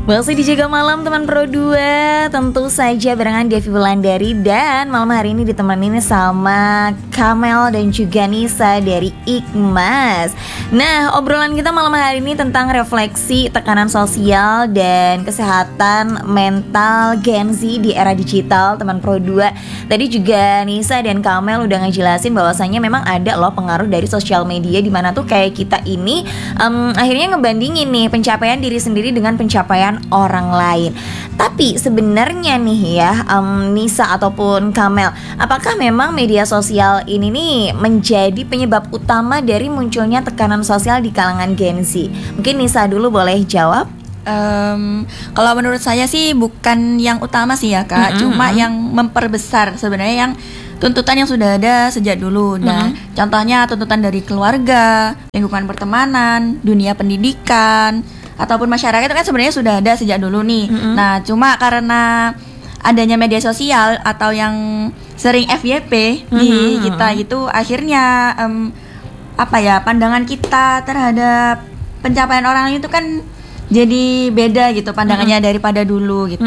Masih dijaga malam teman Pro 2. Tentu saja barengan Devi Wulandari. Dan malam hari ini ditemenin sama Kamel dan juga Nisa dari Ikmas. Nah, obrolan kita malam hari ini tentang refleksi tekanan sosial dan kesehatan mental Gen Z di era digital, teman Pro 2. Tadi juga Nisa dan Kamel udah ngejelasin bahwasannya memang ada loh pengaruh dari sosial media, dimana tuh kayak kita ini akhirnya ngebandingin nih pencapaian diri sendiri dengan pencapaian orang lain. Tapi sebenarnya nih ya, Nisa ataupun Kamel, apakah memang media sosial ini nih menjadi penyebab utama dari munculnya tekanan sosial di kalangan Gen Z? Mungkin Nisa dulu boleh jawab. Kalau menurut saya sih bukan yang utama sih ya Kak, cuma yang memperbesar sebenarnya yang tuntutan yang sudah ada sejak dulu. Nah, contohnya tuntutan dari keluarga, lingkungan pertemanan, dunia pendidikan, ataupun masyarakat itu kan sebenarnya sudah ada sejak dulu nih. Nah, cuma karena adanya media sosial atau yang sering FYP di kita itu akhirnya pandangan kita terhadap pencapaian orang itu kan jadi beda gitu pandangannya daripada dulu gitu.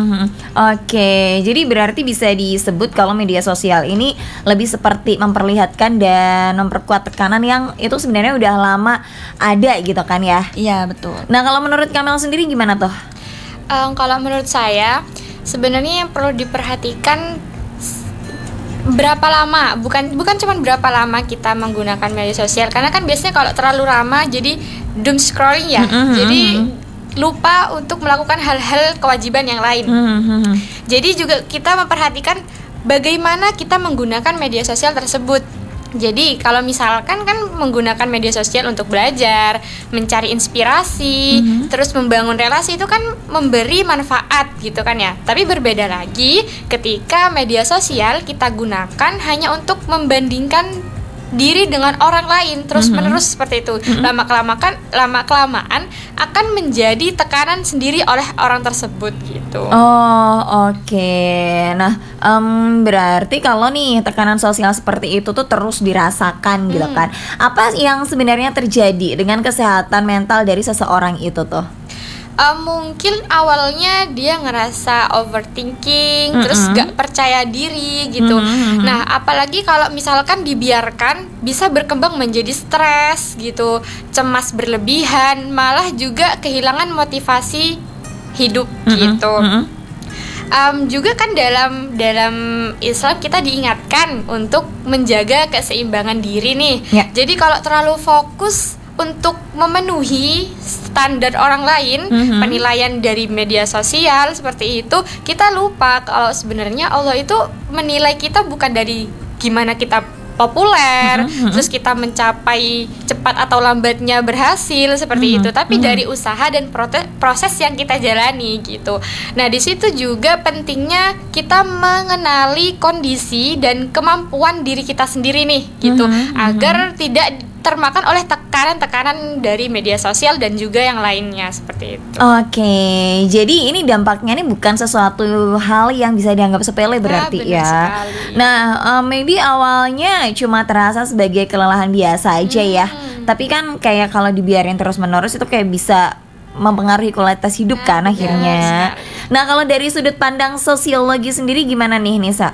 Oke, jadi berarti bisa disebut kalau media sosial ini lebih seperti memperlihatkan dan memperkuat tekanan yang itu sebenarnya udah lama ada gitu kan ya? Iya, betul. Nah, kalau menurut Kamel sendiri gimana tuh? Kalau menurut saya sebenarnya yang perlu diperhatikan berapa lama, bukan cuma berapa lama kita menggunakan media sosial, karena kan biasanya kalau terlalu lama jadi doom scrolling ya, jadi lupa untuk melakukan hal-hal kewajiban yang lain. Jadi juga kita memperhatikan bagaimana kita menggunakan media sosial tersebut. Jadi kalau misalkan kan menggunakan media sosial untuk belajar, mencari inspirasi, terus membangun relasi, itu kan memberi manfaat gitu kan ya. Tapi berbeda lagi ketika media sosial kita gunakan hanya untuk membandingkan diri dengan orang lain terus menerus seperti itu. Lama kelamaan akan menjadi tekanan sendiri oleh orang tersebut gitu. Oh, oke. Nah, berarti kalau nih tekanan sosial seperti itu tuh terus dirasakan gitu kan. Apa yang sebenarnya terjadi dengan kesehatan mental dari seseorang itu tuh? Mungkin awalnya dia ngerasa overthinking, terus gak percaya diri gitu. Nah, apalagi kalau misalkan dibiarkan bisa berkembang menjadi stres gitu, cemas berlebihan, malah juga kehilangan motivasi hidup gitu. Juga kan dalam Islam kita diingatkan untuk menjaga keseimbangan diri nih. Jadi kalau terlalu fokus untuk memenuhi standar orang lain, penilaian dari media sosial seperti itu, kita lupa kalau sebenarnya Allah itu menilai kita bukan dari gimana kita populer, terus kita mencapai cepat atau lambatnya berhasil seperti itu, tapi dari usaha dan proses yang kita jalani gitu. Nah, di situ juga pentingnya kita mengenali kondisi dan kemampuan diri kita sendiri nih gitu, agar tidak termakan oleh tekanan-tekanan dari media sosial dan juga yang lainnya seperti itu. Oke, jadi ini dampaknya ini bukan sesuatu hal yang bisa dianggap sepele berarti ya. Sekali. Nah, maybe awalnya cuma terasa sebagai kelelahan biasa aja ya. Tapi kan kayak kalau dibiarin terus-menerus itu kayak bisa mempengaruhi kualitas hidup kan akhirnya. Nah, kalau dari sudut pandang sosiologi sendiri gimana nih Nisa?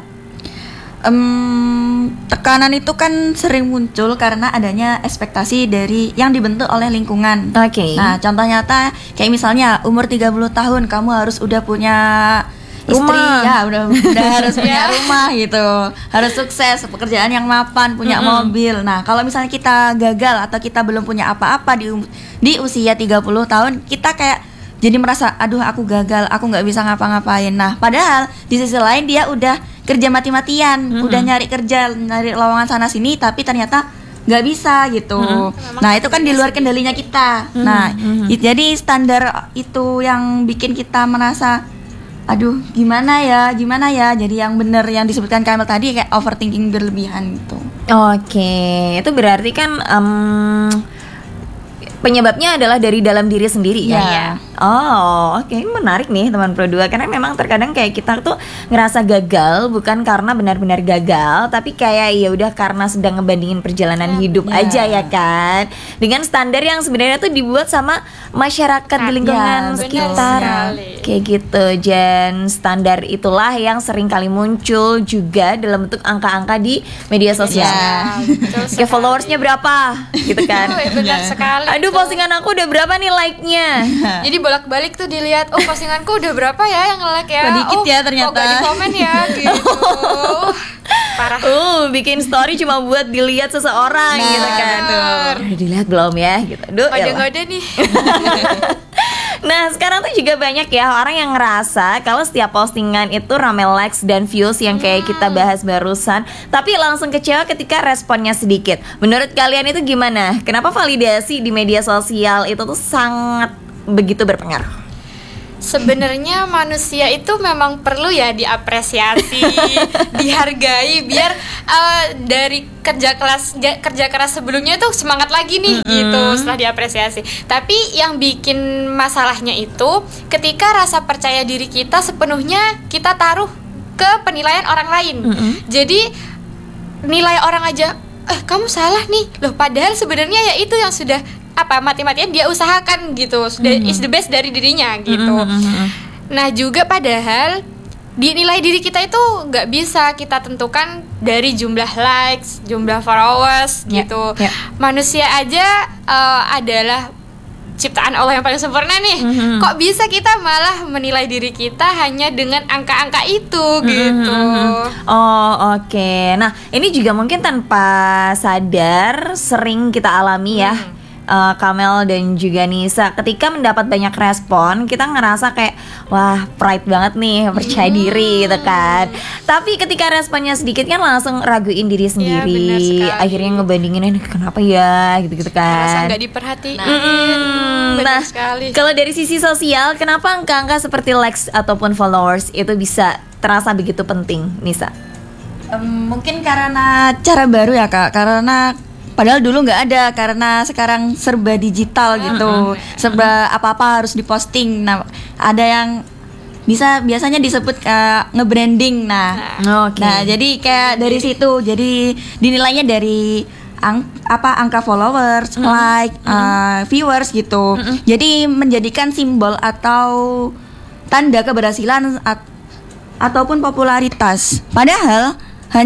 Tekanan itu kan sering muncul karena adanya ekspektasi dari yang dibentuk oleh lingkungan. Nah, contoh nyata kayak misalnya umur 30 tahun kamu harus udah punya istri, rumah. Ya udah harus punya rumah gitu, harus sukses, pekerjaan yang mapan, punya mobil. Nah, kalau misalnya kita gagal atau kita belum punya apa-apa di usia 30 tahun, kita kayak jadi merasa aduh aku gagal, aku nggak bisa ngapa-ngapain. Nah, padahal di sisi lain dia udah kerja mati-matian, udah nyari kerja, nyari lowongan sana sini, tapi ternyata nggak bisa gitu. Nah, itu kan di luar kendalinya kita. Nah, jadi standar itu yang bikin kita merasa aduh gimana ya. Jadi yang benar yang disebutkan Kamel tadi kayak overthinking berlebihan gitu. Oke, itu berarti kan penyebabnya adalah dari dalam diri sendiri ya. Oh, oke, menarik nih teman Pro 2, karena memang terkadang kayak kita tuh ngerasa gagal bukan karena benar-benar gagal, tapi kayak ya udah karena sedang ngebandingin perjalanan hidup Ya. aja ya kan. Dengan standar yang sebenarnya tuh dibuat sama masyarakat di lingkungan benar sekitar. sekali. Kayak gitu. Dan standar itulah yang sering kali muncul juga dalam bentuk angka-angka di media sosial. Ya. Betul Kayak followersnya berapa gitu kan. Benar sekali. Aduh, tuh. postingan aku udah berapa nih like-nya. Jadi bolak-balik tuh dilihat, oh postinganku udah berapa ya yang nge-like ya? Kok dikit oh, ya ternyata. Kok gak di komen ya gitu. Parah. Bikin story cuma buat dilihat seseorang Nah, gitu kan. bener. Udah dilihat belum ya gitu. Duh, ya lah. Ngode-ngode nih. Nah, sekarang tuh juga banyak ya orang yang ngerasa kalau setiap postingan itu rame likes dan views yang kayak kita bahas barusan, tapi langsung kecewa ketika responnya sedikit. Menurut kalian itu gimana? Kenapa validasi di media sosial itu tuh sangat begitu berpengaruh? Sebenarnya manusia itu memang perlu ya diapresiasi, dihargai biar dari kerja keras sebelumnya tuh semangat lagi nih gitu setelah diapresiasi. Tapi yang bikin masalahnya itu ketika rasa percaya diri kita sepenuhnya kita taruh ke penilaian orang lain. Jadi nilai orang aja, kamu salah nih. Loh padahal sebenarnya ya itu yang sudah mati-matian dia usahakan gitu, is the best dari dirinya gitu. Nah juga padahal dinilai diri kita itu nggak bisa kita tentukan dari jumlah likes, jumlah followers gitu. Manusia aja adalah ciptaan Allah yang paling sempurna nih. Kok bisa kita malah menilai diri kita hanya dengan angka-angka itu gitu. Oh, oke. Nah, ini juga mungkin tanpa sadar sering kita alami ya. Kamel dan juga Nisa, ketika mendapat banyak respon kita ngerasa kayak wah pride banget nih, percaya diri gitu kan. Tapi ketika responnya sedikit kan langsung raguin diri benar sendiri, sekali. akhirnya ngebandingin ini kenapa ya gitu-gitu Merasa kan. nggak diperhatiin. Nah, Benar sekali. kalau dari sisi sosial, kenapa angka-angka seperti likes ataupun followers itu bisa terasa begitu penting, Nisa? Mungkin karena cara baru ya Kak, karena padahal dulu nggak ada, karena sekarang serba digital gitu, serba apa-apa harus diposting. Nah, ada yang biasanya disebut nge-branding. Nah, jadi kayak dari situ, jadi dinilainya dari angka followers, like, viewers gitu. Jadi menjadikan simbol atau tanda keberhasilan ataupun popularitas. Padahal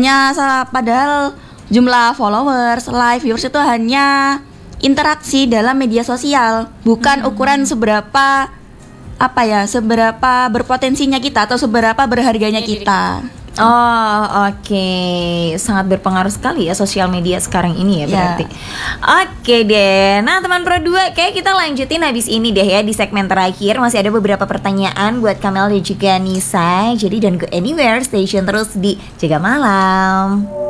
jumlah followers, like, viewers itu hanya interaksi dalam media sosial, bukan ukuran seberapa berpotensinya kita atau seberapa berharganya kita. Oh, oke. Sangat berpengaruh sekali ya sosial media sekarang ini ya berarti. Oke deh. Nah, teman Pro 2, kayak kita lanjutin habis ini deh ya di segmen terakhir. Masih ada beberapa pertanyaan buat Kamel dan juga Nisa. Jadi don't go anywhere, stay tune terus di Jaga Malam.